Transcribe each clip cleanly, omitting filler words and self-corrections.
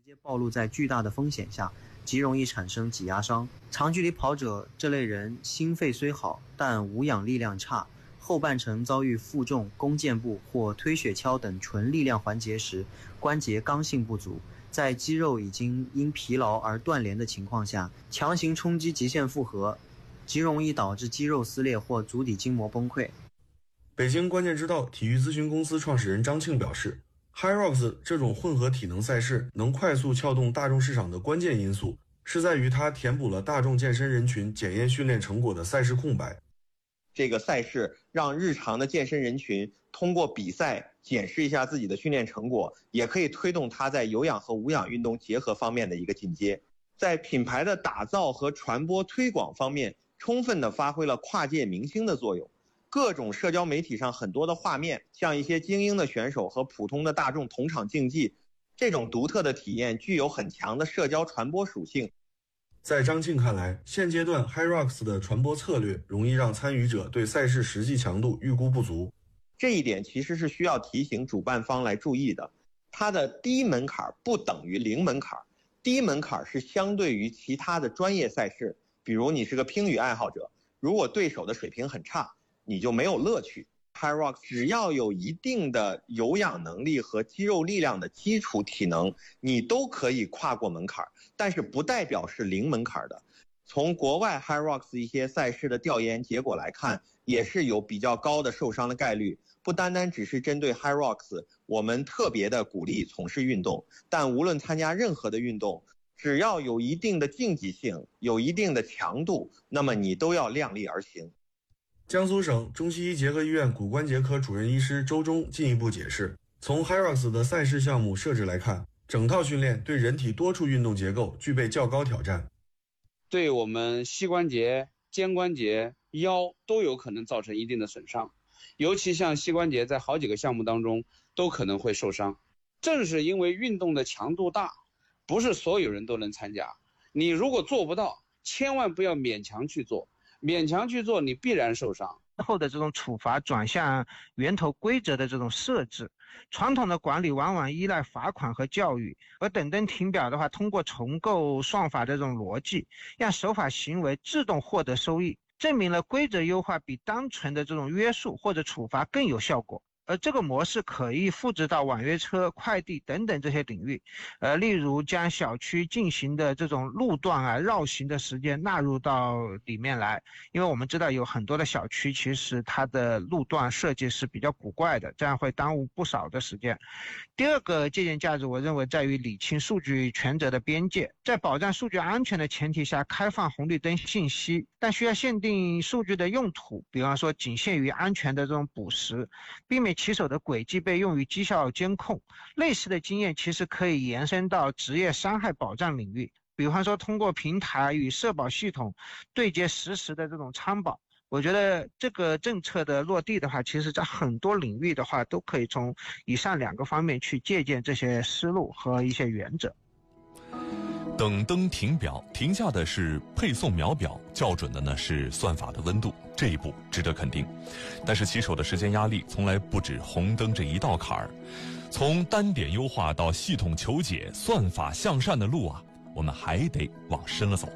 接暴露在巨大的风险下，极容易产生挤压伤。长距离跑者这类人心肺虽好，但无氧力量差，后半程遭遇负重、弓箭步或推雪橇等纯力量环节时，关节刚性不足，在肌肉已经因疲劳而断连的情况下，强行冲击极限负荷，极容易导致肌肉撕裂或足底筋膜崩溃。 北京关键之道体育咨询公司创始人张庆表示，HYROX 这种混合体能赛事能快速撬动大众市场的关键因素，是在于它填补了大众健身人群检验训练成果的赛事空白。 这个赛事让日常的健身人群通过比赛检视一下自己的训练成果，也可以推动他在有氧和无氧运动结合方面的一个进阶。在品牌的打造和传播推广方面，充分地发挥了跨界明星的作用。各种社交媒体上很多的画面，像一些精英的选手和普通的大众同场竞技，这种独特的体验具有很强的社交传播属性。 在张庆看来，现阶段 HYROX 的传播策略容易让参与者对赛事实际强度预估不足。 这一点其实是需要提醒主办方来注意的。它的低门槛不等于零门槛，低门槛是相对于其他的专业赛事，比如你是个乒羽爱好者，如果对手的水平很差，你就没有乐趣。HYROX 只要有一定的有氧能力和肌肉力量的基础体能，你都可以跨过门槛，但是不代表是零门槛的。从国外 HYROX 一些赛事的调研结果来看，也是有比较高的受伤的概率。不单单只是针对 HYROX， 我们特别的鼓励从事运动，但无论参加任何的运动，只要有一定的竞技性，有一定的强度，那么你都要量力而行。 江苏省中西医结合医院骨关节科主任医师周忠进一步解释，从 HYROX 的赛事项目设置来看，整套训练对人体多处运动结构具备较高挑战， 对我们膝关节、肩关节、腰都有可能造成一定的损伤，尤其像膝关节在好几个项目当中都可能会受伤。正是因为运动的强度大，不是所有人都能参加，你如果做不到，千万不要勉强去做，勉强去做你必然受伤。 后的这种处罚转向源头规则的这种设置，传统的管理往往依赖罚款和教育，而等灯停表的话，通过重构算法的这种逻辑，让守法行为自动获得收益，证明了规则优化比单纯的这种约束或者处罚更有效果。而这个模式可以复制到网约车、快递等等这些领域，例如将小区进行的这种路段绕行的时间纳入到里面来，因为我们知道有很多的小区其实它的路段设计是比较古怪的，这样会耽误不少的时间。第二个借鉴价值，我认为在于理清数据权责的边界，在保障数据安全的前提下开放红绿灯信息，但需要限定数据的用途，比方说仅限于安全的这种捕食，避免骑手的轨迹被用于绩效监控。类似的经验其实可以延伸到职业伤害保障领域，比方说通过平台与社保系统对接实时的这种参保。我觉得这个政策的落地的话，其实在很多领域的话都可以从以上两个方面去借鉴这些思路和一些原则。 等灯停表，停下的是配送秒表，校准的呢是算法的温度，这一步值得肯定。但是骑手的时间压力从来不止红灯这一道坎儿，从单点优化到系统求解、算法向善的路啊，我们还得往深了走。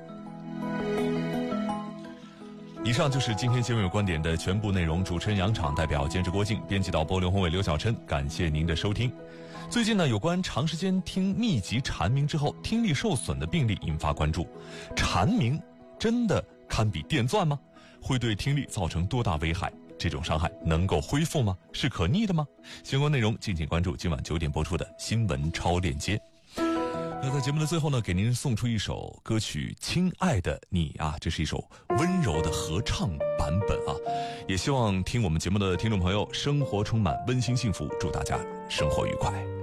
以上就是今天新闻有观点的全部内容，主持人杨昶，代表监制郭靖，编辑导播刘宏伟、刘晓琛，感谢您的收听。最近呢，有关长时间听密集蝉鸣之后听力受损的病例引发关注。蝉鸣真的堪比电钻吗？会对听力造成多大危害？这种伤害能够恢复吗？是可逆的吗？相关内容敬请关注今晚9点播出的新闻超链接。那在节目的最后呢，给您送出一首歌曲《亲爱的你》啊，这是一首温柔的合唱版本啊，也希望听我们节目的听众朋友生活充满温馨幸福，祝大家生活愉快。